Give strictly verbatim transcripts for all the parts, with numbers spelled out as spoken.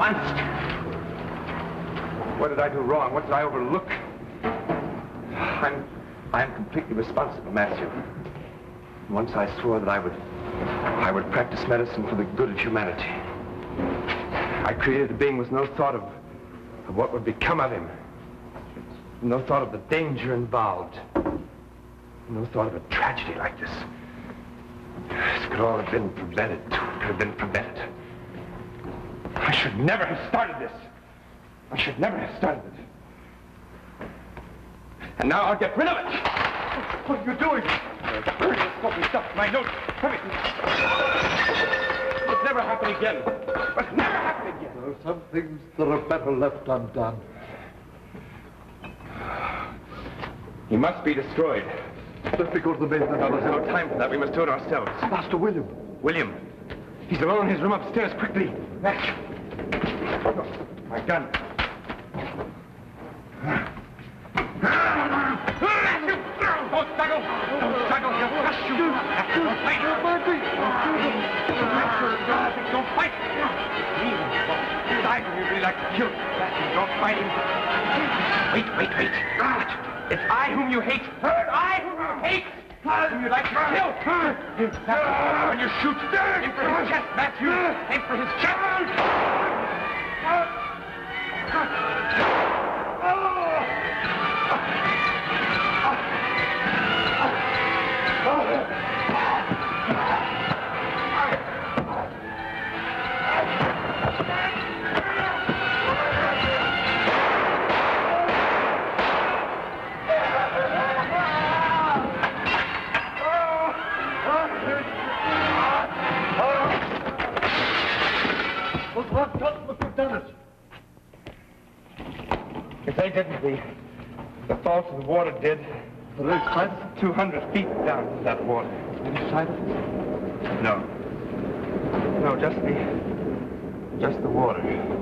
Once. What did I do wrong? What did I overlook? I'm, I'm completely responsible, Matthew. Once I swore that I would, I would practice medicine for the good of humanity. I created a being with no thought of, of what would become of him. No thought of the danger involved. No thought of a tragedy like this. This could all have been prevented. It could have been prevented. I should never have started this. I should never have started it. And now I'll get rid of it. What are you doing? Burn this stuffy stuff, my notes, everything. It'll never happen again. It'll never happen again. There are some things that are better left undone. He must be destroyed. Let me go to the main. No, there's no time for that. We must do it ourselves. Master William. William. He's alone in his room upstairs. Quickly. Match. My gun. Matthew! Don't struggle! Don't struggle! He'll crush you! Matthew, don't fight! Matthew, don't fight! Leave him. Die when you really like to kill. Matthew, don't fight him. Wait, wait, wait. It's I whom you hate. Heard? I whom you hate. Whom you'd like to kill. Matthew, when you shoot, aim for his chest, Matthew. Aim for his chest. If they didn't, the, the falls of the water did. There is sight? two hundred feet down to that water. Any sight of it? No. No, just the... just the water.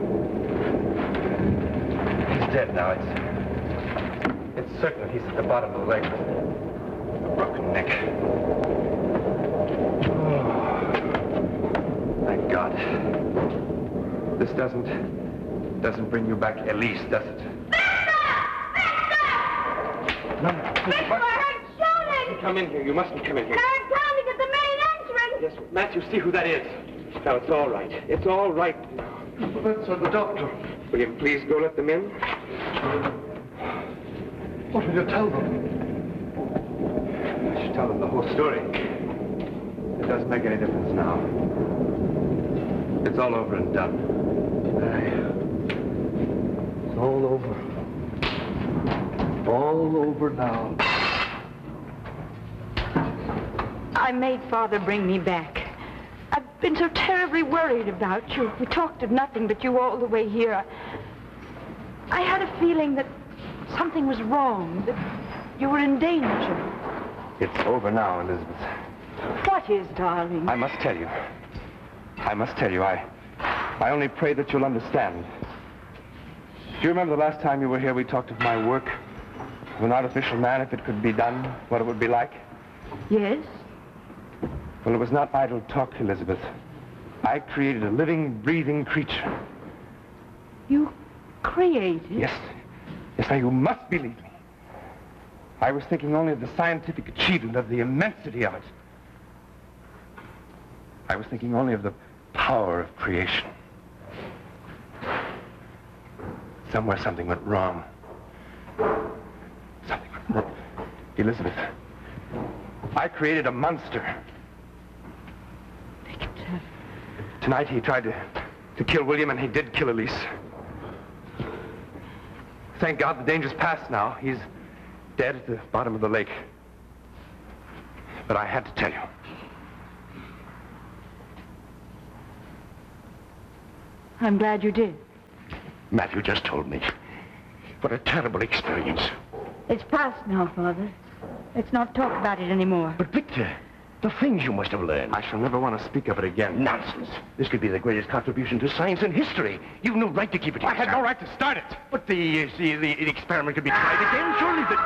He's dead now. It's... it's certain that he's at the bottom of the lake with a broken neck. Oh, thank God. This doesn't... doesn't bring you back Elise, does it? No, no. Victor, I heard shouting! Come in here. You mustn't come in here. They're pounding at the main entrance! Yes, Matthew, see who that is. Now, it's all right. It's all right. Professor, the doctor. William, please go let them in. What will you tell them? I should tell them the whole story. It doesn't make any difference now. It's all over and done. Aye. It's all over. All over now. I made Father bring me back. I've been so terribly worried about you. We talked of nothing but you all the way here. I had a feeling that something was wrong, that you were in danger. It's over now, Elizabeth. What is, darling? I must tell you. I must tell you. I, I only pray that you'll understand. Do you remember the last time you were here, we talked of my work? Of an artificial man, if it could be done, what it would be like? Yes? Well, it was not idle talk, Elizabeth. I created a living, breathing creature. You created? Yes. Yes, now you must believe me. I was thinking only of the scientific achievement, of the immensity of it. I was thinking only of the power of creation. Somewhere something went wrong. Something went wrong. Elizabeth, I created a monster. Victor. Tonight he tried to, to kill William, and he did kill Elise. Thank God the danger's past now. He's dead at the bottom of the lake. But I had to tell you. I'm glad you did. Matthew just told me. What a terrible experience. It's past now, Father. Let's not talk about it anymore. But Victor, the things you must have learned. I shall never want to speak of it again. Nonsense. This could be the greatest contribution to science and history. You've no right to keep it to I had yourself. no right to start it. But the, uh, the, the, the experiment could be tried again. Surely the...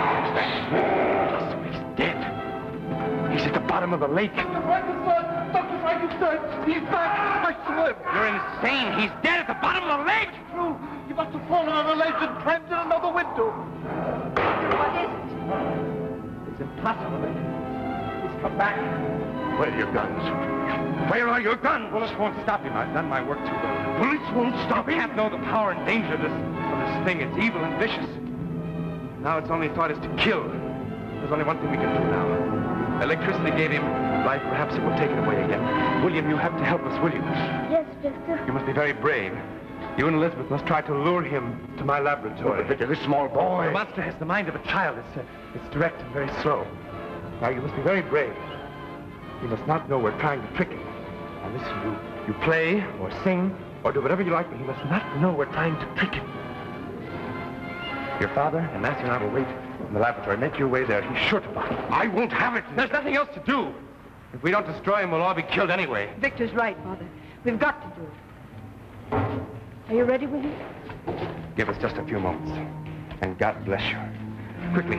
He's dead. He's at the bottom of the lake. Right this way! Doctor Frankenstein! He's back! I saw him! You're insane. He's dead at the bottom of the lake. True. He must have fallen on a ledge and climbed in another window. What is it? It's impossible. He's come back. Where are your guns? Where are your guns? Bullets won't stop him. I've done my work too well. Bullets won't stop You him. can't know the power and danger of this, of this thing. It's evil and vicious. Now its only thought is to kill. There's only one thing we can do now. Electricity gave him life. Perhaps it will take it away again. William, you have to help us, will you? Yes, Victor. You must be very brave. You and Elizabeth must try to lure him to my laboratory. But Victor, this small The boy. monster has the mind of a child. It's, uh, it's direct and very slow. Now, you must be very brave. He must not know we're trying to trick him. Now, listen, you, you play or sing or do whatever you like, but he must not know we're trying to trick him. Your father and Matthew and I will wait in the laboratory. Make your way there. He's sure to find it. I won't have it. There's nothing else to do. If we don't destroy him, we'll all be killed anyway. Victor's right, Father. We've got to do it. Are you ready, William? Give us just a few moments. And God bless you. Quickly.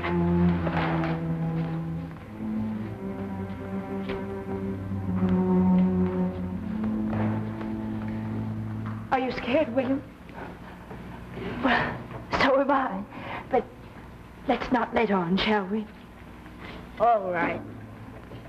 Are you scared, William? Well, so am I. But let's not let on, shall we? All right.